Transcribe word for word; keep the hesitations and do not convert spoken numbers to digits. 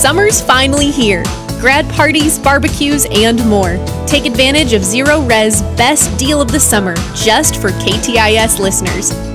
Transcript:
Summer's finally here. Grad parties, barbecues, and more. Take advantage of Zero Res best deal of the summer just for K T I S listeners.